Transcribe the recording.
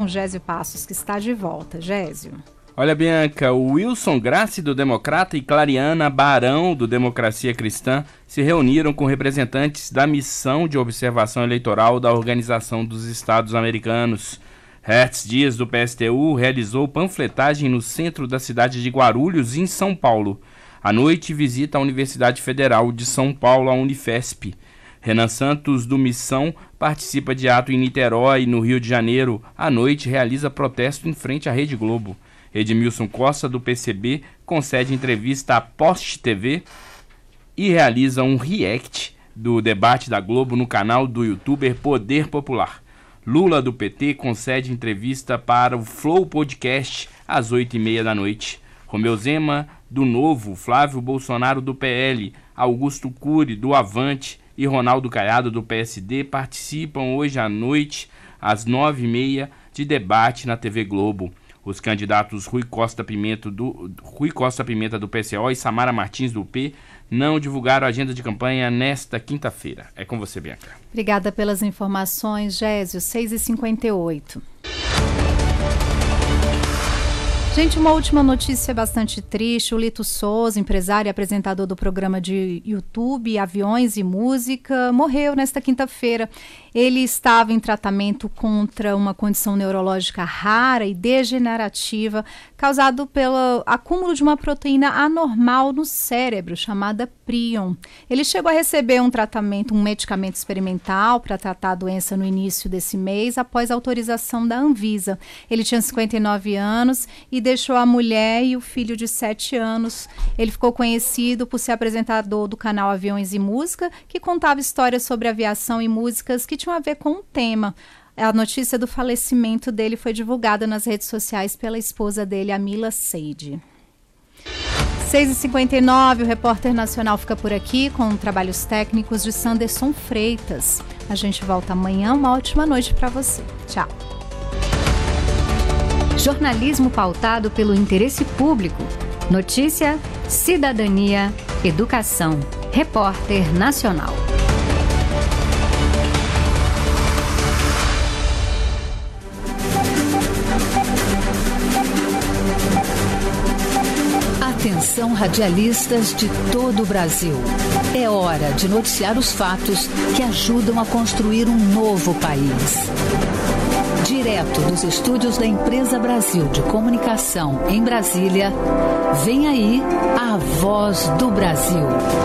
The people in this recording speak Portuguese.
Gésio Passos, que está de volta. Gésio. Olha, Bianca, o Wilson Grassi, do Democrata, e Clariana Barão, do Democracia Cristã, se reuniram com representantes da missão de observação eleitoral da Organização dos Estados Americanos. Hertz Dias, do PSTU, realizou panfletagem no centro da cidade de Guarulhos, em São Paulo. À noite, visita a Universidade Federal de São Paulo, a Unifesp. Renan Santos, do Missão, participa de ato em Niterói, no Rio de Janeiro. À noite, realiza protesto em frente à Rede Globo. Edmilson Costa, do PCB, concede entrevista à Post TV e realiza um react do debate da Globo no canal do youtuber Poder Popular. Lula, do PT, concede entrevista para o Flow Podcast às 20h30 da noite. Romeu Zema, do Novo, Flávio Bolsonaro, do PL, Augusto Cury, do Avante e Ronaldo Caiado, do PSD, participam hoje à noite, às 9h30, de debate na TV Globo. Os candidatos Rui Costa Pimenta do PCO e Samara Martins do P não divulgaram a agenda de campanha nesta quinta-feira. É com você, Bianca. Obrigada pelas informações, Gésio. 6h58. Gente, uma última notícia bastante triste. O Lito Souza, empresário e apresentador do programa de YouTube Aviões e Música, morreu nesta quinta-feira. Ele estava em tratamento contra uma condição neurológica rara e degenerativa, causado pelo acúmulo de uma proteína anormal no cérebro, chamada prion. Ele chegou a receber um medicamento experimental para tratar a doença no início desse mês, após a autorização da Anvisa. Ele tinha 59 anos e deixou a mulher e o filho de 7 anos. Ele ficou conhecido por ser apresentador do canal Aviões e Música, que contava histórias sobre aviação e músicas que tinham a ver com o tema. A notícia do falecimento dele foi divulgada nas redes sociais pela esposa dele, a Mila Seide. 6h59, o Repórter Nacional fica por aqui com trabalhos técnicos de Sanderson Freitas. A gente volta amanhã. Uma ótima noite para você. Tchau. Jornalismo pautado pelo interesse público. Notícia, cidadania, educação. Repórter Nacional. Atenção, radialistas de todo o Brasil. É hora de noticiar os fatos que ajudam a construir um novo país. Direto dos estúdios da Empresa Brasil de Comunicação, em Brasília, vem aí a Voz do Brasil.